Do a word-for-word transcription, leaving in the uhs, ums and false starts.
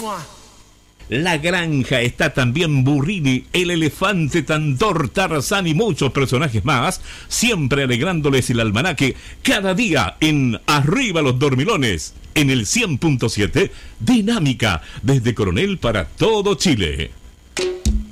La Granja está también Burrini, el elefante Tantor, Tarzán y muchos personajes más, siempre alegrándoles el almanaque cada día en Arriba los Dormilones, en el cien punto siete, Dinámica, desde Coronel para todo Chile.